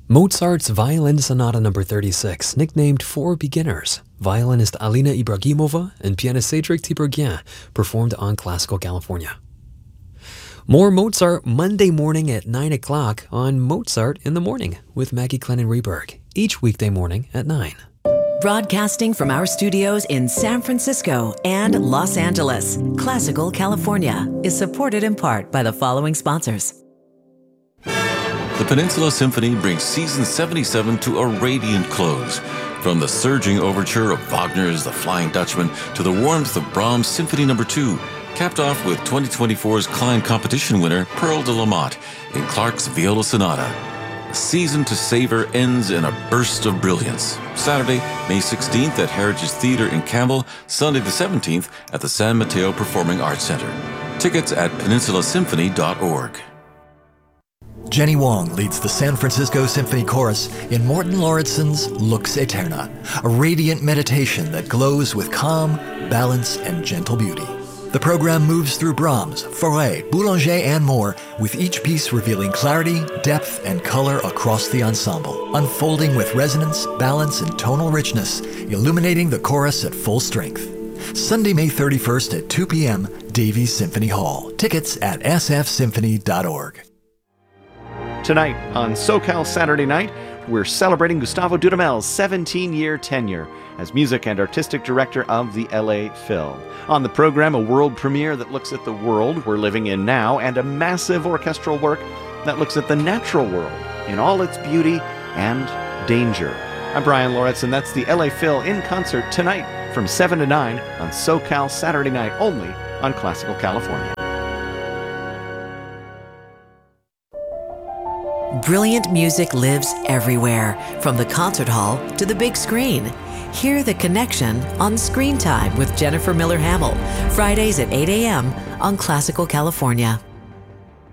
Mozart's Violin Sonata No. 36, nicknamed For Beginners, violinist Alina Ibragimova and pianist Cedric Tiberghien performed on Classical California. More Mozart Monday morning at 9 o'clock on Mozart in the Morning with Maggie Clennon-Reberg, each weekday morning at 9. Broadcasting from our studios in San Francisco and Los Angeles, Classical California is supported in part by the following sponsors. The Peninsula Symphony brings season 77 to a radiant close. From the surging overture of Wagner's The Flying Dutchman to the warmth of Brahms' Symphony No. 2, capped off with 2024's Klein competition winner Pearl de la Motte in Clark's Viola Sonata. The season to savor ends in a burst of brilliance. Saturday, May 16th at Heritage Theatre in Campbell, Sunday the 17th at the San Mateo Performing Arts Center. Tickets at peninsulaSymphony.org. Jenny Wong leads the San Francisco Symphony Chorus in Morten Lauridsen's Lux Aeterna, a radiant meditation that glows with calm, balance, and gentle beauty. The program moves through Brahms, Fauré, Boulanger, and more, with each piece revealing clarity, depth, and color across the ensemble, unfolding with resonance, balance, and tonal richness, illuminating the chorus at full strength. Sunday, May 31st at 2 p.m., Davies Symphony Hall. Tickets at sfsymphony.org. Tonight on SoCal Saturday Night, we're celebrating Gustavo Dudamel's 17-year tenure as music and artistic director of the LA Phil. On the program, a world premiere that looks at the world we're living in now and a massive orchestral work that looks at the natural world in all its beauty and danger. I'm Brian Lauritsen. That's the LA Phil in concert tonight from 7 to 9 on SoCal Saturday Night, only on Classical California. Brilliant music lives everywhere, from the concert hall to the big screen. Hear The Connection on Screen Time with Jennifer Miller Hamill, Fridays at 8 a.m. on Classical California.